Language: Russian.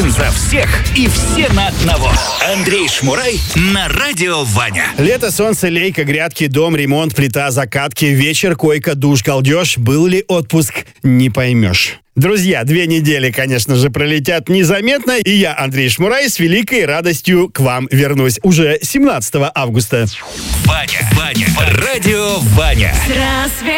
Один за всех и все на одного. Андрей Шмурай на Радио Ваня. Лето, солнце, лейка, грядки, дом, ремонт, плита, закатки, вечер, койка, душ, галдеж. Был ли отпуск, не поймешь. Друзья, 2 недели, конечно же, пролетят незаметно, и я, Андрей Шмурай, с великой радостью к вам вернусь уже 17 августа. Ваня, Радио Ваня.